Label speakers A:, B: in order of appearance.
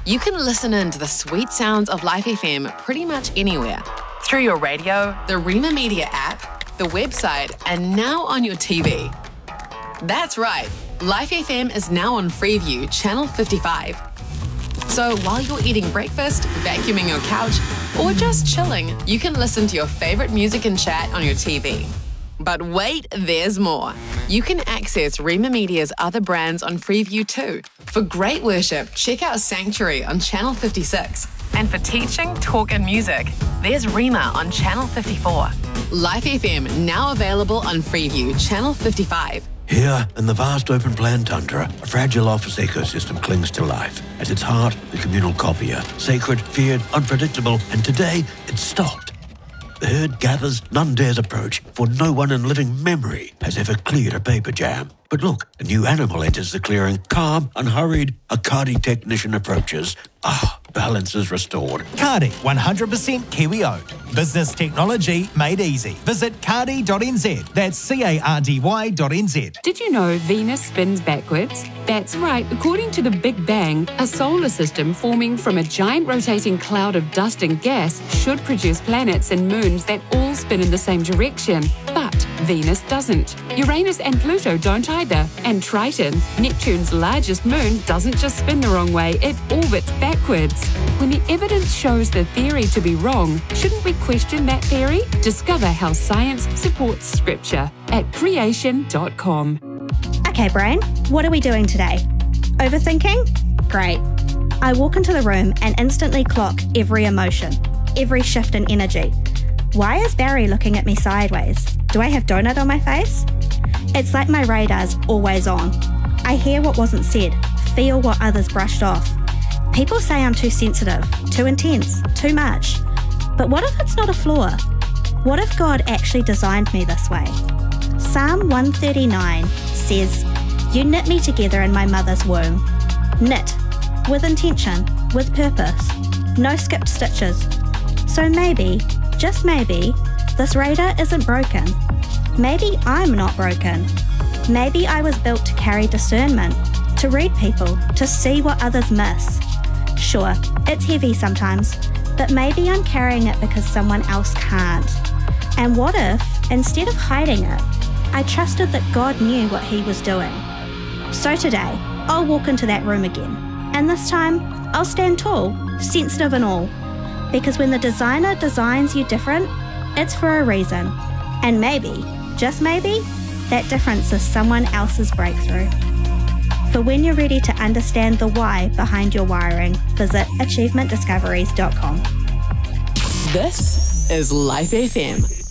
A: You can listen in to the sweet sounds of Life FM pretty much anywhere. Through your radio, the Rima Media app, the website, and now on your TV. That's right, Life FM is now on Freeview, Channel 55. So while you're eating breakfast, vacuuming your couch, or just chilling, you can listen to your favourite music and chat on your TV. But wait, there's more. You can access Rima Media's other brands on Freeview too. For great worship, check out Sanctuary on Channel 56. And for teaching, talk and music, there's Rima on Channel 54. Life FM now available on Freeview, Channel 55.
B: Here, in the vast open plan tundra, a fragile office ecosystem clings to life. At its heart, the communal copier. Sacred, feared, unpredictable, and today, it's stopped. The herd gathers, none dares approach, for no one in living memory has ever cleared a paper jam. But look, a new animal enters the clearing, calm, unhurried. A Cardi technician approaches. Balance is restored.
C: Cardi, 100% Kiwi owned. Business technology made easy. Visit cardi.nz. That's cardy.nz.
D: Did you know Venus spins backwards? That's right. According to the Big Bang, a solar system forming from a giant rotating cloud of dust and gas should produce planets and moons that all spin in the same direction. But Venus doesn't. Uranus and Pluto don't either. And Triton, Neptune's largest moon, doesn't just spin the wrong way, it orbits backwards. When the evidence shows the theory to be wrong, shouldn't we question that theory? Discover how science supports scripture at creation.com.
E: Okay, brain, what are we doing today? Overthinking? Great. I walk into the room and instantly clock every emotion, every shift in energy. Why is Barry looking at me sideways? Do I have donut on my face? It's like my radar's always on. I hear what wasn't said, feel what others brushed off. People say I'm too sensitive, too intense, too much. But what if it's not a flaw? What if God actually designed me this way? Psalm 139 says, "You knit me together in my mother's womb." Knit, with intention, with purpose. No skipped stitches. So maybe, just maybe, this radar isn't broken. Maybe I'm not broken. Maybe I was built to carry discernment, to read people, to see what others miss. Sure, it's heavy sometimes, but maybe I'm carrying it because someone else can't. And what if, instead of hiding it, I trusted that God knew what He was doing? So today, I'll walk into that room again. And this time, I'll stand tall, sensitive and all. Because when the designer designs you different, it's for a reason. And maybe, just maybe, that difference is someone else's breakthrough. For when you're ready to understand the why behind your wiring, visit achievementdiscoveries.com.
A: This is Life FM.